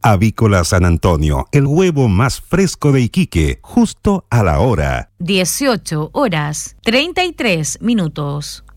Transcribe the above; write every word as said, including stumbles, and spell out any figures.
Avícola San Antonio, el huevo más fresco de Iquique, justo a la hora. dieciocho horas, treinta y tres minutos.